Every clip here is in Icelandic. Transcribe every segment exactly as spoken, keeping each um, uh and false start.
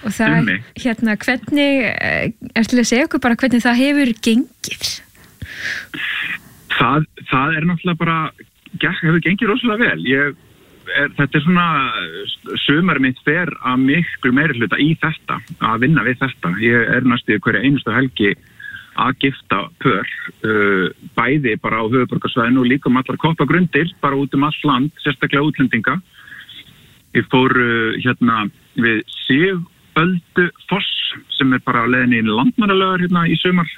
Og það, hérna, hvernig, ertu að segja okkur bara hvernig það hefur gengið? Það, það er náttúrulega bara, hefur gengið rosalega vel. Ég, er, þetta er svona, sumar mitt fer að miklu meiri hluta í þetta, að vinna við þetta. Ég er næstu hverja einustu helgi að gifta pör, uh, bæði bara á höfuðborgarsvæðinu og líka um allar koppagrundir, bara út um allt land, sérstaklega útlendinga. Ég fór uh, hérna við Sigöldu Foss, sem er bara á leiðinni í Landmannalaugar hérna í sumar,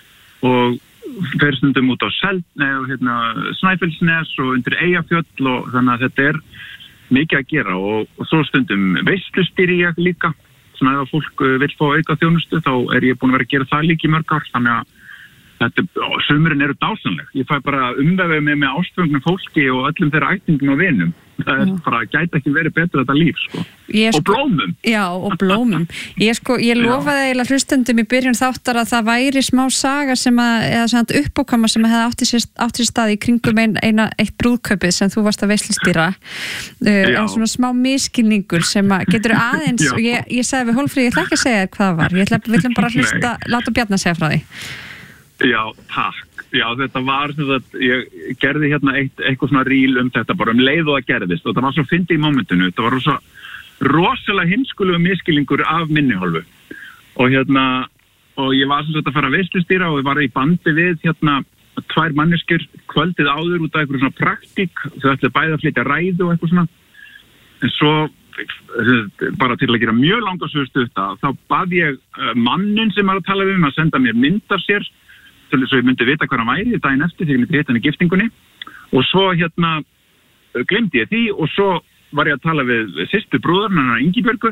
og fer stundum út á Seltne og hérna Snæfellsnes og undir Eyjafjöll, og þannig að þetta er mikið að gera, og, og svo stundum veislustýri ég líka. Svona ef fólk vil fá auka þjónustu, þá er ég búin að vera að gera það líka í mörg ár, þannig að þetta, sumurinn eru dásanleg. Ég fæ bara umvefið mig með ástfengnum fólki og öllum þeirra ættingum og vinum. Það er bara, gæti ekki verið betur þetta líf, sko. Sko, og blómum. Já, og blómum. Ég, sko, ég lofaði eiginlega hlustendum í byrjun þáttar að það væri smá saga sem að, eða svona uppákoma sem hefði átti sér, átti sér stað í kringum ein, eina, eitt brúðkaupið sem þú varst að veislustýra. Uh, en svona smá miskilningur sem að getur aðeins, og ég, ég sagði við Hólmfríði, ég ætla ekki að segja hvað það var. Ég ætla, við ætlum bara að hlusta, láta Bjarna segja frá því. Já, takk. Já, þetta var svona að ég gerði hérna eitt, eitthvað svona ríl um þetta bara um leið og það gerðist, og það var svo fyndið í mómentinu. Þetta var svo rosalega heimskulegur miskilningur af minni hálfu. Og hérna, og ég var svona að fara að veislustýra og ég var í bandi við hérna tvær manneskjur kvöldið áður út af eitthvað svona praktík. Þau ætlaði bæði að flytja ræðu og eitthvað svona. En svo, bara til að gera mjög langa sögu stutta, þá bað ég mannin sem var að tala við um að senda mér mynd af sér, svo ég myndi vita hvað hann væri daginn eftir þegar ég myndi vita hann í giftingunni, og svo hérna glemdi ég því, og svo var ég að tala við systur brúðarinn hennar Ingibjörgu,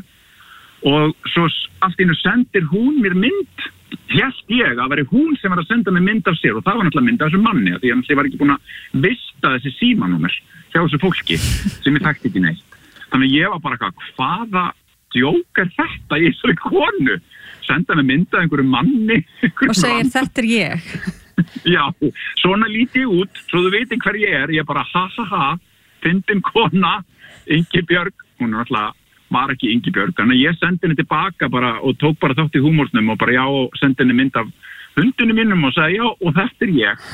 og svo allt í einu sendir hún mér mynd, hélt ég að veri hún sem var að senda mér mynd af sér, og það var náttúrulega mynd af þessu manni, því að ég var ekki búin að vista þessi símanúmer hjá þessu fólki sem ég þekkti ekki neitt. Þannig ég var bara eitthvað, hvaða djók er þetta í þessari konu? Senda mig mynda einhverju manni einhverju og segir mann. Þetta er ég. Já, svona líti út, svo þú veitir hver ég er. Ég bara ha ha ha, fyndin kona, Ingibjörg, hún er alltaf, var ekki Ingibjörg, þannig að ég sendi henni tilbaka bara og tók bara þátt í húmórnum og bara já, og sendi henni mynd af hundinu mínum og sagði já, og þetta er ég.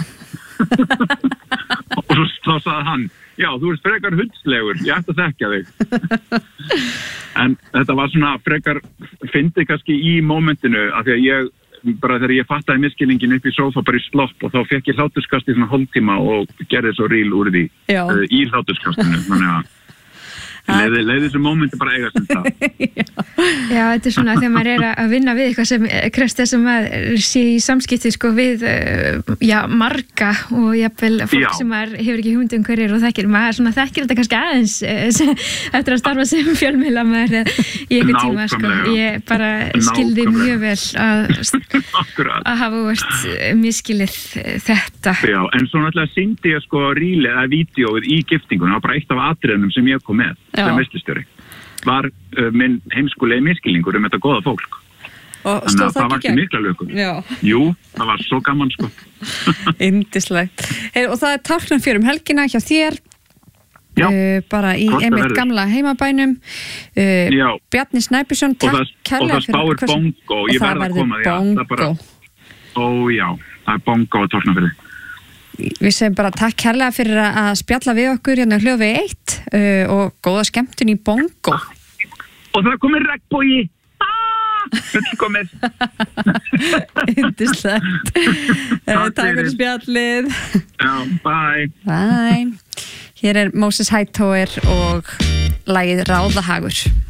Og svo, svo sagði hann, já, þú ert frekar hundslegur, ég ætti að þekkja þig. En þetta var svona frekar fyndið kannski í mómentinu, af því að ég, bara þegar ég fattaði miskilningin upp í sófa bara í slopp, og þá fekk ég hláturskast í svona hálftíma og gerði svo ríl úr því uh, í hláturskastinu, þannig að leiði, leiði þessu mómenti bara eiga sem það. Já, þetta er svona þegar maður er að vinna við eitthvað sem krefst þess að maður sé í samskipti sko við, já, marga og jafnvel fólk já. Sem maður hefur ekki hugmynd um hverjir og þekkir. Maður svona þekkir þetta kannski aðeins eftir að starfa sem fjölmiðla maður í einhvern tíma, sko. Ég bara skildi mjög vel að, að hafa verið miskilið þetta. Já, en svo náttúrulega sýndi ég sko rílið eða vídeóið í giftingunum, það var bara eitt af atriðunum sem ég kom með. Já. Sem veistlustjóri var uh, minn heimskulegi miskilningur um þetta góða fólk, og þannig að það var ekki mikla lögur. Jú, það var svo gaman sko. Yndislegt. Hey, og það er Tálknafjör um helgina hjá þér. Já, uh, bara í einmitt gamla heimabænum. uh, Bjarni Snæbjörnsson, takk kærlega fyrir og það spáir bongo, ég verð að koma því að það bara, ó já, það er bongo á Tálknafjörði. Við segjum bara takk kærlega fyrir að spjalla við okkur hérna hljóðvegi eitt uh, og góða skemmtun í bongo. Og það komið regnbogi. Ah, fullkomið. Yndislegt. uh, takk fyrir spjallið. Já, bye. Bye. Hér er Moses Hightower og lagið Ráðahagur.